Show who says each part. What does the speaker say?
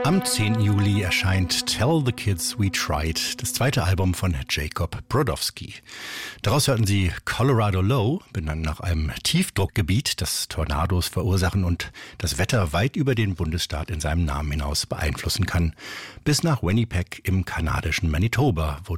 Speaker 1: Am 10. Juli erscheint Tell the Kids We Tried, das zweite Album von Jacob Brodowski. Daraus hörten Sie Colorado Low, benannt nach einem Tiefdruckgebiet, das Tornados verursachen und das Wetter weit über den Bundesstaat in seinem Namen hinaus beeinflussen kann, bis nach Winnipeg im kanadischen Manitoba, wo